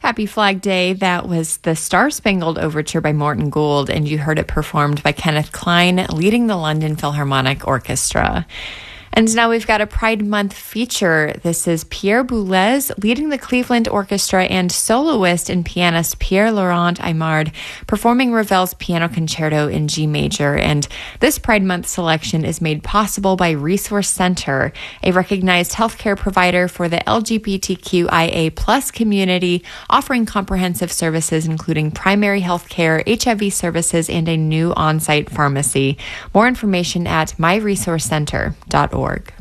Happy Flag Day. That was the Star-Spangled Overture by Morton Gould, and you heard it performed by Kenneth Klein, leading the London Philharmonic Orchestra. And now we've got a Pride Month feature. This is Pierre Boulez leading the Cleveland Orchestra and soloist and pianist Pierre-Laurent Aimard performing Ravel's Piano Concerto in G major. And this Pride Month selection is made possible by Resource Center, a recognized healthcare provider for the LGBTQIA+ community, offering comprehensive services including primary healthcare, HIV services, and a new on-site pharmacy. More information at myresourcecenter.org.